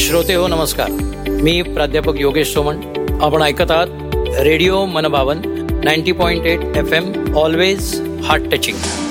श्रोते हो नमस्कार. मी प्राध्यापक योगेश सोमण. आपण ऐकत आहात रेडिओ मनभावन 90.8 FM, ऑलवेज हार्ट टचिंग.